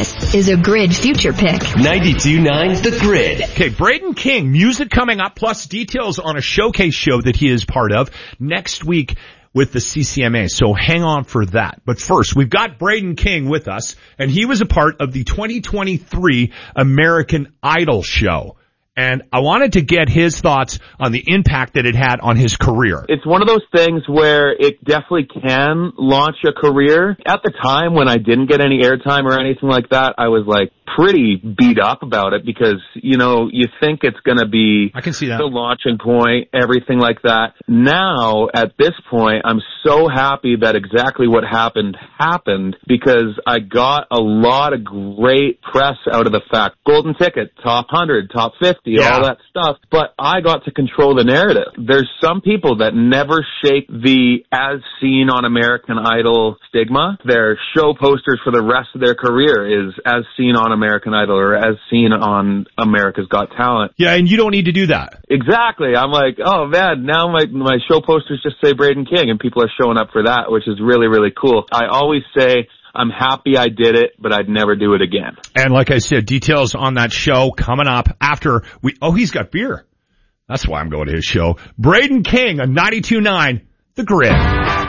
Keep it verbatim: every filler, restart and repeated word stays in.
This is a Grid Future Pick. ninety-two point nine The Grid. Okay, Braden King, music coming up, plus details on a showcase show that he is part of next week with the C C M A. So hang on for that. But first, we've got Braden King with us, and he was a part of the twenty twenty-three American Idol show. And I wanted to get his thoughts on the impact that it had on his career. It's one of those things where it definitely can launch a career. At the time when I didn't get any airtime or anything like that, I was like pretty beat up about it because, you know, you think it's going to be I can see that. the launching point, everything like that. Now, at this point, I'm so happy that exactly what happened happened because I got a lot of great press out of the fact. Golden ticket, top one hundred, top fifty, yeah. all that stuff. But I got to control the narrative. There's some people that never shake the as seen on American Idol stigma. Their show posters for the rest of their career is as seen on American Idol or as seen on America's Got Talent. Yeah, and you don't need to do that. Exactly. I'm like, oh man, now my my show posters just say Braden King, and people are showing up for that, which is really, really cool. I always say I'm happy I did it, but I'd never do it again. And like I said, details on that show coming up after we, oh, he's got beer. That's why I'm going to his show. Braden King on ninety-two point nine The Grid.